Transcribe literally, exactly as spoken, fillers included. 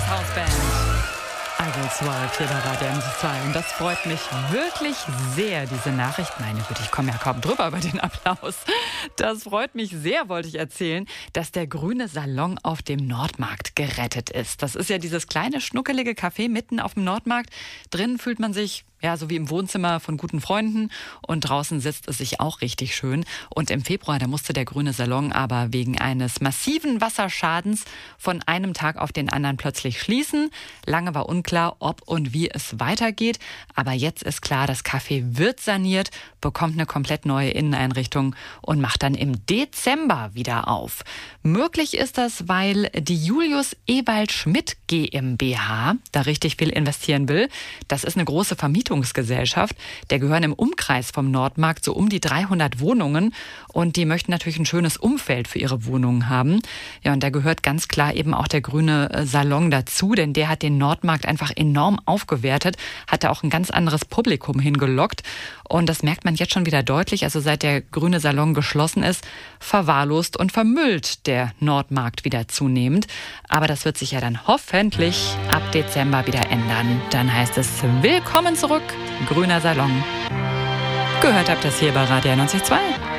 Hausband. I Will Survive hier bei Radio M zwei. Und das freut mich wirklich sehr, diese Nachricht. Meine Güte, ich komme ja kaum drüber über den Applaus. Das freut mich sehr, wollte ich erzählen, dass der grüne Salon auf dem Nordmarkt gerettet ist. Das ist ja dieses kleine, schnuckelige Café mitten auf dem Nordmarkt. Drinnen fühlt man sich ja, so wie im Wohnzimmer von guten Freunden. Und draußen sitzt es sich auch richtig schön. Und im Februar, da musste der grüne Salon aber wegen eines massiven Wasserschadens von einem Tag auf den anderen plötzlich schließen. Lange war unklar, ob und wie es weitergeht. Aber jetzt ist klar, das Café wird saniert, bekommt eine komplett neue Inneneinrichtung und macht dann im Dezember wieder auf. Möglich ist das, weil die Julius Ewald Schmidt GmbH da richtig viel investieren will. Das ist eine große Vermietung. Gesellschaft. Der gehören im Umkreis vom Nordmarkt so um die dreihundert Wohnungen und die möchten natürlich ein schönes Umfeld für ihre Wohnungen haben. Ja, und da gehört ganz klar eben auch der grüne Salon dazu, denn der hat den Nordmarkt einfach enorm aufgewertet, hat da auch ein ganz anderes Publikum hingelockt und das merkt man jetzt schon wieder deutlich. Also seit der grüne Salon geschlossen ist, verwahrlost und vermüllt der Nordmarkt wieder zunehmend. Aber das wird sich ja dann hoffentlich ab Dezember wieder ändern. Dann heißt es willkommen zurück, grüner Salon. Gehört habt ihr das hier bei Radio neunzig Komma zwei.